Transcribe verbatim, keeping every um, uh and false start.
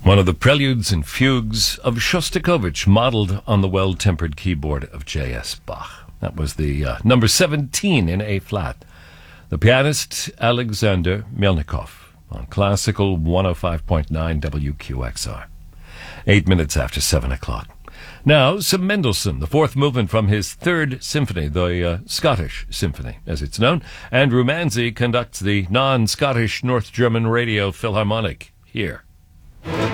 One of the preludes and fugues of Shostakovich, modeled on the well-tempered keyboard of J S. Bach. That was the uh, number seventeen in A-flat. The pianist Alexander Melnikov on Classical one oh five point nine W Q X R. Eight minutes after seven o'clock. Now, some Mendelssohn, the fourth movement from his third symphony, the uh, Scottish Symphony, as it's known. Andrew Manzi conducts the non-Scottish North German Radio Philharmonic here.